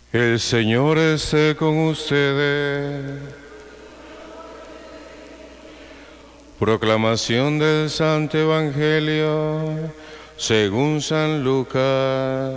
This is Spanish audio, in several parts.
El Señor esté con ustedes. Proclamación del Santo Evangelio según San Lucas.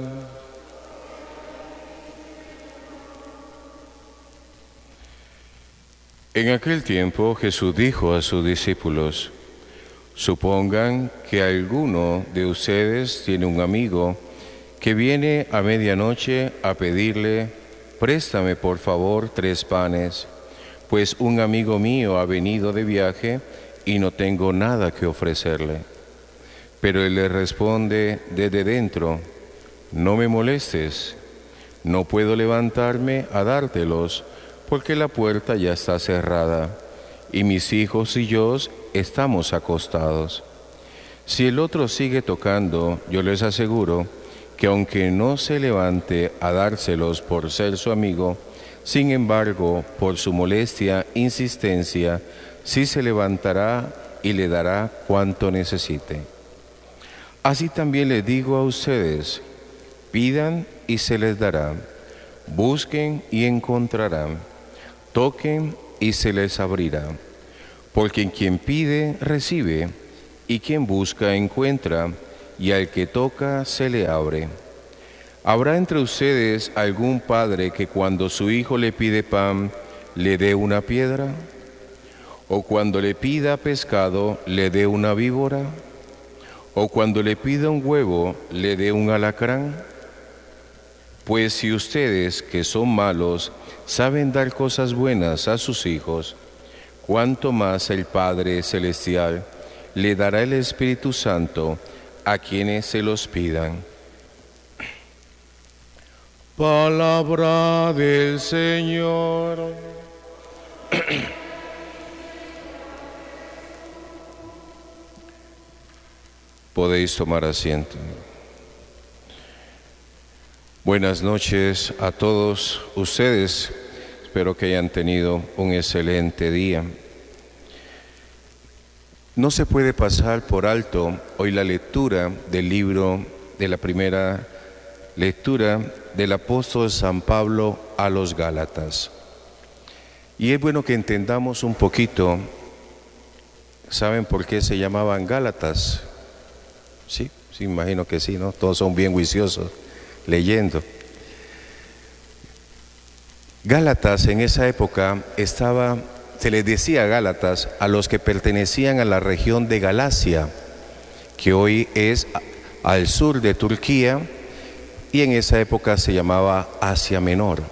En aquel tiempo Jesús dijo a sus discípulos: supongan que alguno de ustedes tiene un amigo que viene a medianoche a pedirle: préstame por favor 3 panes, pues un amigo mío ha venido de viaje y no tengo nada que ofrecerle. Pero él le responde desde dentro: no me molestes, no puedo levantarme a dártelos, porque la puerta ya está cerrada, y mis hijos y yo estamos acostados. Si el otro sigue tocando, yo les aseguro que aunque no se levante a dárselos por ser su amigo, sin embargo, por su molestia, insistencia, sí se levantará y le dará cuanto necesite. Así también les digo a ustedes: pidan y se les dará, busquen y encontrarán, toquen y se les abrirá. Porque quien pide, recibe, y quien busca, encuentra, y al que toca, se le abre. ¿Habrá entre ustedes algún padre que cuando su hijo le pide pan, le dé una piedra? ¿O cuando le pida pescado, le dé una víbora? ¿O cuando le pida un huevo, le dé un alacrán? Pues si ustedes, que son malos, saben dar cosas buenas a sus hijos, ¿cuánto más el Padre Celestial le dará el Espíritu Santo a quienes se los pidan? Palabra del Señor. Podéis tomar asiento. Buenas noches a todos ustedes. Espero que hayan tenido un excelente día. No se puede pasar por alto hoy la lectura del libro de la primera lectura del apóstol San Pablo a los Gálatas. Y es bueno que entendamos un poquito. ¿Saben por qué se llamaban Gálatas? Sí, imagino que sí, ¿no? Todos son bien juiciosos leyendo. Gálatas en esa época se les decía Gálatas a los que pertenecían a la región de Galacia, que hoy es al sur de Turquía, y en esa época se llamaba Asia Menor.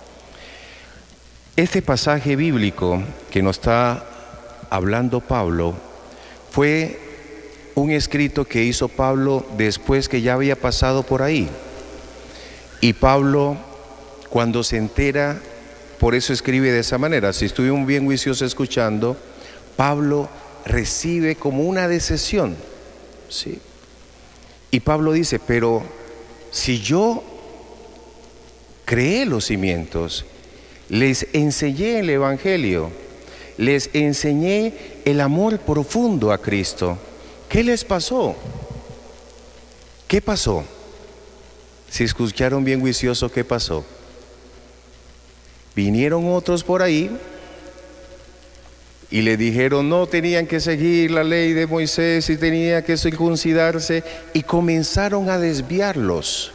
Este pasaje bíblico que nos está hablando Pablo fue un escrito que hizo Pablo después que ya había pasado por ahí. Y Pablo, cuando se entera, por eso escribe de esa manera. Si estuvimos bien juiciosos escuchando, Pablo recibe como una decepción, ¿sí? Y Pablo dice: pero si yo creé los cimientos, les enseñé el Evangelio, les enseñé el amor profundo a Cristo, ¿qué les pasó? ¿Qué pasó? Si escucharon bien juicioso, ¿qué pasó? Vinieron otros por ahí y le dijeron: no, tenían que seguir la ley de Moisés y tenía que circuncidarse, y comenzaron a desviarlos.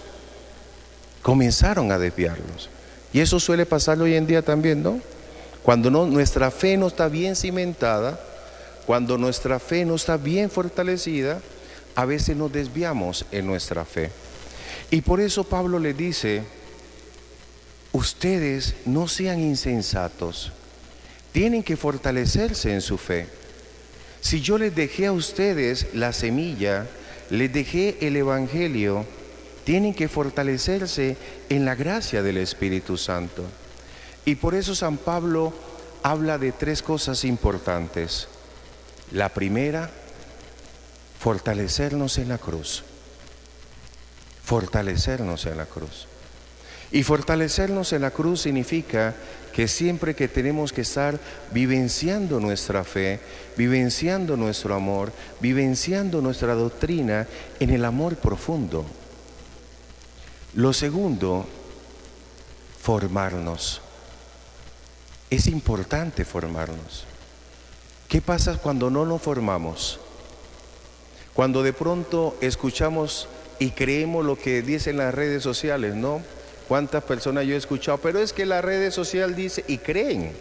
Y eso suele pasar hoy en día también, ¿no? Cuando nuestra fe no está bien cimentada, cuando nuestra fe no está bien fortalecida, a veces nos desviamos en nuestra fe. Y por eso Pablo le dice: ustedes no sean insensatos, tienen que fortalecerse en su fe. Si yo les dejé a ustedes la semilla, les dejé el Evangelio, tienen que fortalecerse en la gracia del Espíritu Santo. Y por eso San Pablo habla de 3 cosas importantes. La primera, fortalecernos en la cruz. Fortalecernos en la cruz. Y fortalecernos en la cruz significa que siempre que tenemos que estar vivenciando nuestra fe, vivenciando nuestro amor, vivenciando nuestra doctrina en el amor profundo. Lo segundo, formarnos. Es importante formarnos. ¿Qué pasa cuando no nos formamos? Cuando de pronto escuchamos y creemos lo que dicen las redes sociales, ¿no? ¿Cuántas personas yo he escuchado? Pero es que la red social dice, y creen.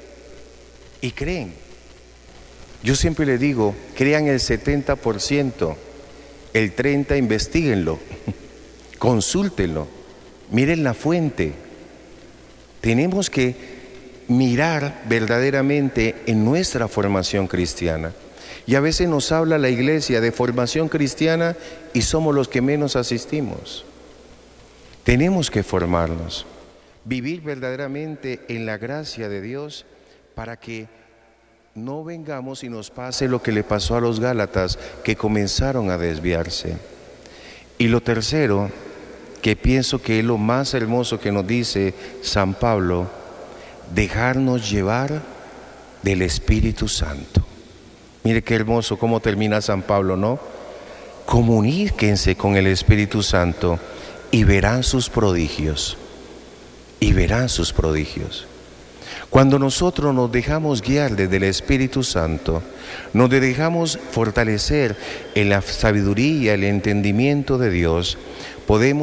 Yo siempre le digo, crean el 70%, el 30% investíguenlo, consúltenlo, miren la fuente. Tenemos que mirar verdaderamente en nuestra formación cristiana. Y a veces nos habla la iglesia de formación cristiana y somos los que menos asistimos. Tenemos que formarnos, vivir verdaderamente en la gracia de Dios para que no vengamos y nos pase lo que le pasó a los Gálatas, que comenzaron a desviarse. Y lo tercero, que pienso que es lo más hermoso que nos dice San Pablo, dejarnos llevar del Espíritu Santo. Mire qué hermoso cómo termina San Pablo, ¿no? Comuníquense con el Espíritu Santo y verán sus prodigios. Cuando nosotros nos dejamos guiar desde el Espíritu Santo, nos dejamos fortalecer en la sabiduría, el entendimiento de Dios, podemos